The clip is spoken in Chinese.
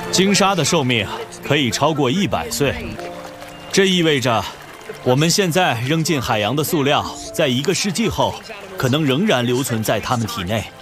鲸鲨的寿命可以超过100岁，这意味着我们现在扔进海洋的塑料，在1个世纪后，可能仍然留存在它们体内。